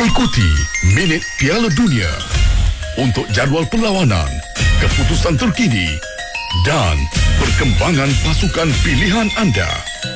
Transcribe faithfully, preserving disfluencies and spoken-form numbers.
Ikuti Minit Piala Dunia untuk jadual perlawanan, keputusan terkini dan perkembangan pasukan pilihan anda.